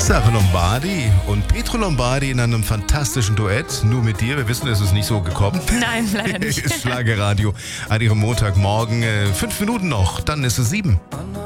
Sarah Lombardi und Pietro Lombardi in einem fantastischen Duett. Nur mit dir. Wir wissen, es ist nicht so gekommen. Nein, leider nicht. Ist Schlagerradio an ihrem Montagmorgen. 5 Minuten noch, dann ist es 7.